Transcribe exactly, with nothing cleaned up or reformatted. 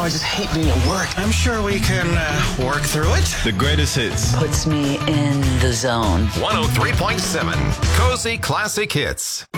I just hate being at work. I'm sure we can uh, work through it. The greatest hits. Puts me in the zone. one oh three point seven Cozy Classic Hits.